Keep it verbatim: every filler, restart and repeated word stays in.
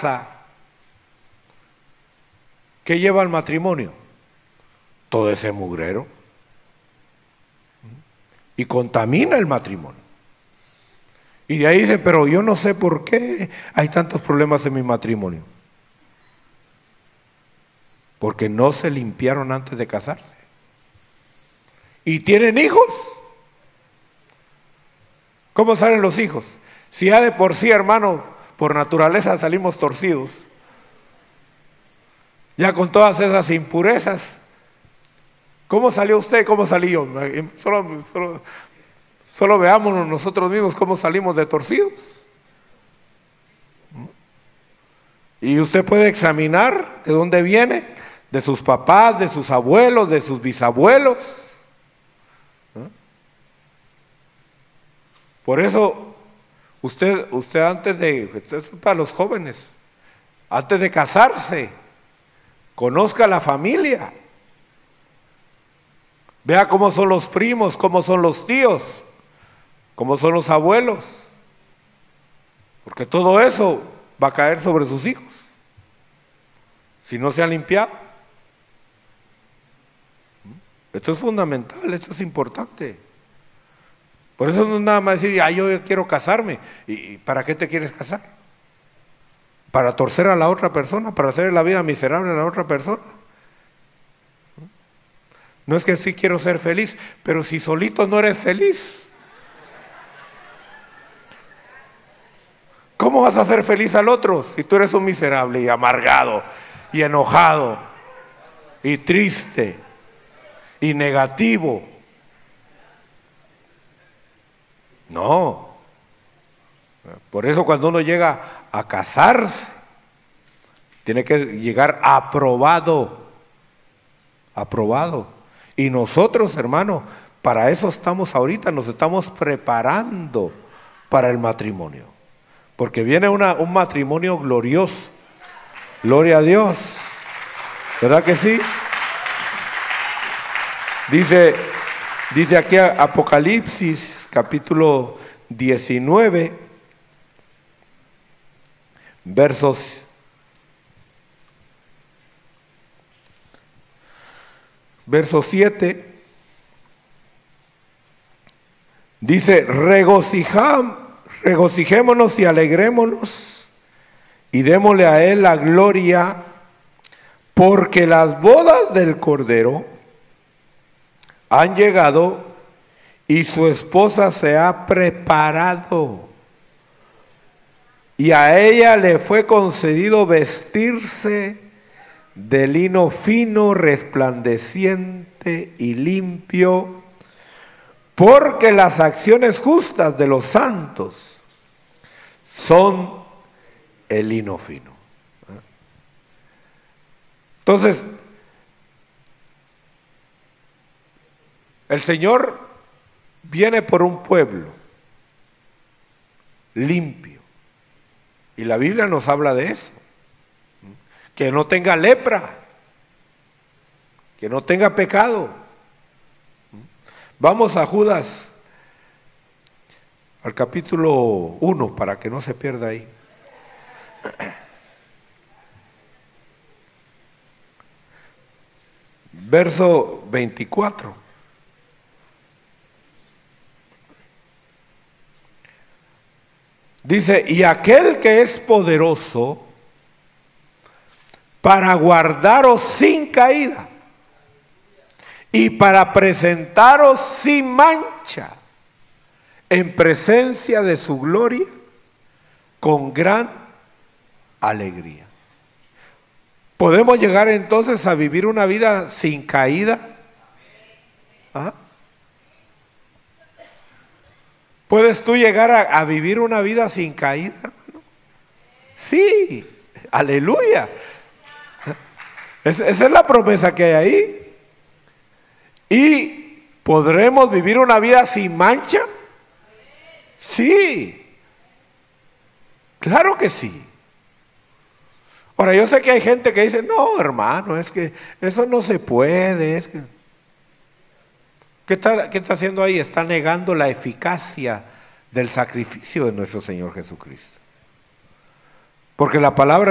casa, ¿qué lleva al matrimonio? Todo ese mugrero. Y contamina el matrimonio. Y de ahí dicen, pero yo no sé por qué hay tantos problemas en mi matrimonio. Porque no se limpiaron antes de casarse. ¿Y tienen hijos? ¿Cómo salen los hijos? Si ya de por sí, hermano, por naturaleza salimos torcidos, ya con todas esas impurezas, ¿cómo salió usted? ¿Cómo salí yo? Solo, solo, solo veámonos nosotros mismos cómo salimos de torcidos. Y usted puede examinar de dónde viene, de sus papás, de sus abuelos, de sus bisabuelos. Por eso, usted, usted antes de, esto es para los jóvenes, antes de casarse, conozca la familia. Vea cómo son los primos, cómo son los tíos, cómo son los abuelos. Porque todo eso va a caer sobre sus hijos, si no se han limpiado. Esto es fundamental, esto es importante. Por eso no es nada más decir, ah, yo quiero casarme. ¿Y para qué te quieres casar? ¿Para torcer a la otra persona? ¿Para hacer la vida miserable a la otra persona? No es que sí quiero ser feliz, pero si solito no eres feliz, ¿cómo vas a ser feliz al otro si tú eres un miserable y amargado y enojado y triste y negativo? No. Por eso cuando uno llega a casarse, tiene que llegar aprobado, aprobado. Y nosotros, hermano, para eso estamos ahorita, nos estamos preparando para el matrimonio. Porque viene una, un matrimonio glorioso. Gloria a Dios. ¿Verdad que sí? Dice, dice aquí Apocalipsis capítulo diecinueve, versos verso siete, dice, regocijam, regocijémonos y alegrémonos y démosle a él la gloria, porque las bodas del Cordero han llegado y su esposa se ha preparado, y a ella le fue concedido vestirse de lino fino, resplandeciente y limpio, porque las acciones justas de los santos son el lino fino. Entonces, el Señor viene por un pueblo limpio, y la Biblia nos habla de eso, que no tenga lepra, que no tenga pecado. Vamos a Judas, al capítulo uno, para que no se pierda ahí. Verso veinticuatro. Dice, y aquel que es poderoso para guardaros sin caída y para presentaros sin mancha en presencia de su gloria con gran alegría. ¿Podemos llegar entonces a vivir una vida sin caída? ¿Ah? ¿Puedes tú llegar a, a vivir una vida sin caída, hermano? Sí, aleluya. Es, esa es la promesa que hay ahí. ¿Y podremos vivir una vida sin mancha? Sí, claro que sí. Ahora, yo sé que hay gente que dice, no, hermano, es que eso no se puede. Es que... ¿Qué está, qué está haciendo ahí? Está negando la eficacia del sacrificio de nuestro Señor Jesucristo. Porque la palabra